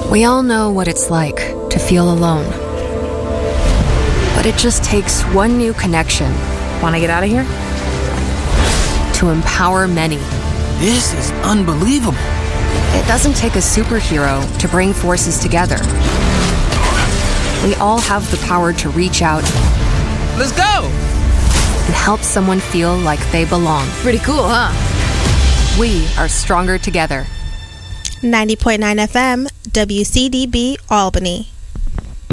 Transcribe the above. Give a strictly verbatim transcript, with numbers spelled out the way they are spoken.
We all know what it's like to feel alone. But it just takes one new connection. Want to get out of here? To empower many. This is unbelievable. It doesn't take a superhero to bring forces together. We all have the power to reach out. Let's go! And help someone feel like they belong. Pretty cool, huh? We are stronger together. ninety point nine F M, W C D B, Albany.